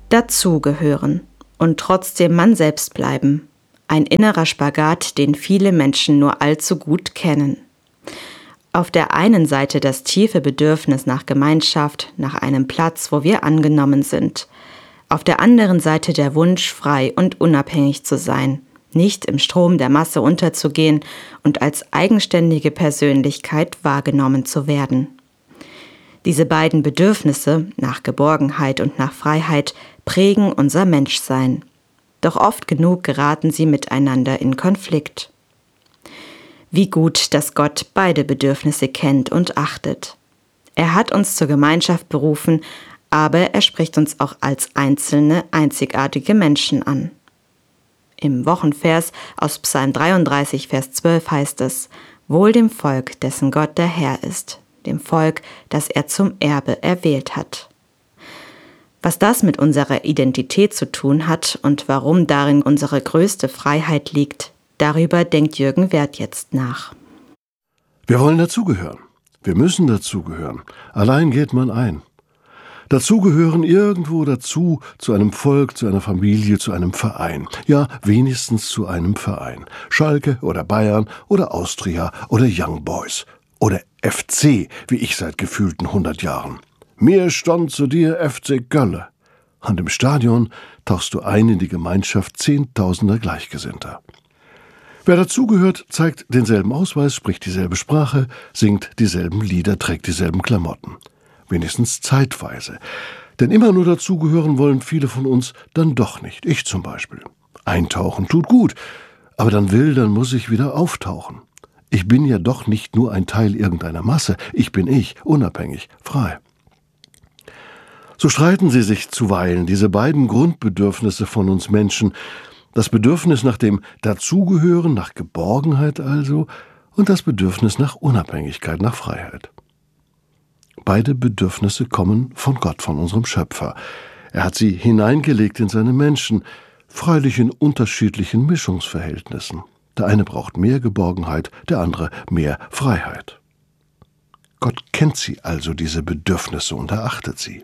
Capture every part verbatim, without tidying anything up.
Dazugehören und trotzdem man selbst bleiben. Ein innerer Spagat, den viele Menschen nur allzu gut kennen. Auf der einen Seite das tiefe Bedürfnis nach Gemeinschaft, nach einem Platz, wo wir angenommen sind. Auf der anderen Seite der Wunsch, frei und unabhängig zu sein, nicht im Strom der Masse unterzugehen und als eigenständige Persönlichkeit wahrgenommen zu werden. Diese beiden Bedürfnisse nach Geborgenheit und nach Freiheit prägen unser Menschsein. Doch oft genug geraten sie miteinander in Konflikt. Wie gut, dass Gott beide Bedürfnisse kennt und achtet. Er hat uns zur Gemeinschaft berufen, aber er spricht uns auch als einzelne, einzigartige Menschen an. Im Wochenvers aus Psalm dreiunddreißig, Vers zwölf heißt es: Wohl dem Volk, dessen Gott der Herr ist, dem Volk, das er zum Erbe erwählt hat. Was das mit unserer Identität zu tun hat und warum darin unsere größte Freiheit liegt, darüber denkt Jürgen Werth jetzt nach. Wir wollen dazugehören. Wir müssen dazugehören. Allein geht man ein. Dazugehören irgendwo dazu, zu einem Volk, zu einer Familie, zu einem Verein. Ja, wenigstens zu einem Verein. Schalke oder Bayern oder Austria oder Young Boys. Oder F C, wie ich seit gefühlten hundert Jahren. Mir stand zu dir F C Gölle. Und im Stadion tauchst du ein in die Gemeinschaft zehntausender Gleichgesinnter. Wer dazugehört, zeigt denselben Ausweis, spricht dieselbe Sprache, singt dieselben Lieder, trägt dieselben Klamotten. Wenigstens zeitweise. Denn immer nur dazugehören wollen viele von uns dann doch nicht. Ich zum Beispiel. Eintauchen tut gut, aber dann will, dann muss ich wieder auftauchen. Ich bin ja doch nicht nur ein Teil irgendeiner Masse. Ich bin ich, unabhängig, frei. So streiten sie sich zuweilen, diese beiden Grundbedürfnisse von uns Menschen. Das Bedürfnis nach dem Dazugehören, nach Geborgenheit also, und das Bedürfnis nach Unabhängigkeit, nach Freiheit. Beide Bedürfnisse kommen von Gott, von unserem Schöpfer. Er hat sie hineingelegt in seine Menschen, freilich in unterschiedlichen Mischungsverhältnissen. Der eine braucht mehr Geborgenheit, der andere mehr Freiheit. Gott kennt sie also, diese Bedürfnisse, und er achtet sie.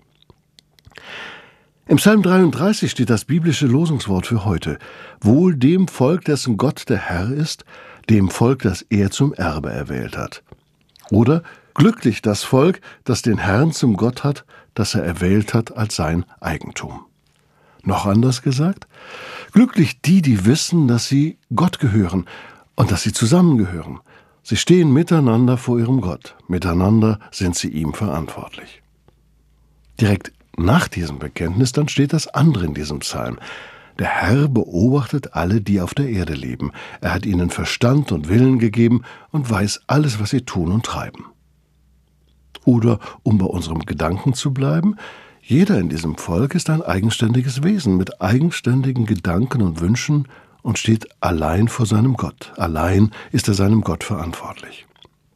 Im Psalm dreiunddreißig steht das biblische Losungswort für heute: Wohl dem Volk, dessen Gott der Herr ist, dem Volk, das er zum Erbe erwählt hat. Oder: Glücklich das Volk, das den Herrn zum Gott hat, das er erwählt hat als sein Eigentum. Noch anders gesagt: Glücklich die, die wissen, dass sie Gott gehören und dass sie zusammengehören. Sie stehen miteinander vor ihrem Gott. Miteinander sind sie ihm verantwortlich. Direkt nach diesem Bekenntnis dann steht das andere in diesem Psalm. Der Herr beobachtet alle, die auf der Erde leben. Er hat ihnen Verstand und Willen gegeben und weiß alles, was sie tun und treiben. Oder, um bei unserem Gedanken zu bleiben, jeder in diesem Volk ist ein eigenständiges Wesen mit eigenständigen Gedanken und Wünschen und steht allein vor seinem Gott. Allein ist er seinem Gott verantwortlich.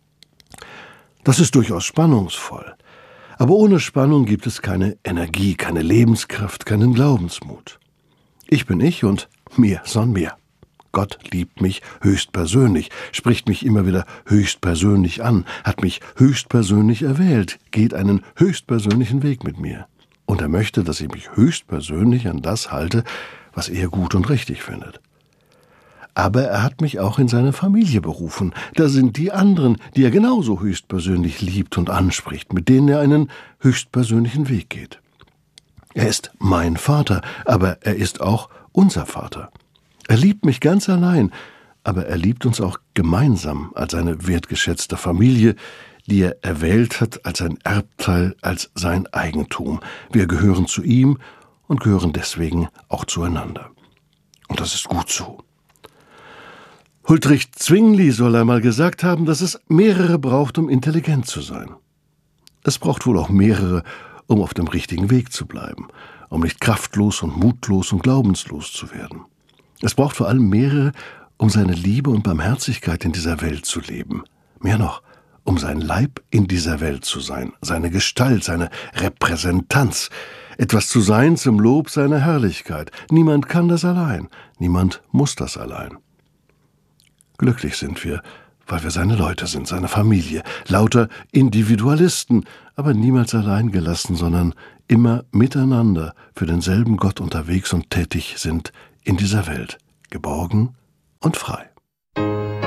Das ist durchaus spannungsvoll. Aber ohne Spannung gibt es keine Energie, keine Lebenskraft, keinen Glaubensmut. Ich bin ich und mir son mir. Gott liebt mich höchstpersönlich, spricht mich immer wieder höchstpersönlich an, hat mich höchstpersönlich erwählt, geht einen höchstpersönlichen Weg mit mir. Und er möchte, dass ich mich höchstpersönlich an das halte, was er gut und richtig findet. Aber er hat mich auch in seine Familie berufen. Da sind die anderen, die er genauso höchstpersönlich liebt und anspricht, mit denen er einen höchstpersönlichen Weg geht. Er ist mein Vater, aber er ist auch unser Vater. Er liebt mich ganz allein, aber er liebt uns auch gemeinsam als eine wertgeschätzte Familie, die er erwählt hat als ein Erbteil, als sein Eigentum. Wir gehören zu ihm und gehören deswegen auch zueinander. Und das ist gut so. Huldrych Zwingli soll einmal gesagt haben, dass es mehrere braucht, um intelligent zu sein. Es braucht wohl auch mehrere, um auf dem richtigen Weg zu bleiben, um nicht kraftlos und mutlos und glaubenslos zu werden. Es braucht vor allem mehrere, um seine Liebe und Barmherzigkeit in dieser Welt zu leben. Mehr noch, um sein Leib in dieser Welt zu sein, seine Gestalt, seine Repräsentanz, etwas zu sein zum Lob seiner Herrlichkeit. Niemand kann das allein, niemand muss das allein. Glücklich sind wir, weil wir seine Leute sind, seine Familie, lauter Individualisten, aber niemals allein gelassen, sondern immer miteinander für denselben Gott unterwegs und tätig sind in dieser Welt, geborgen und frei.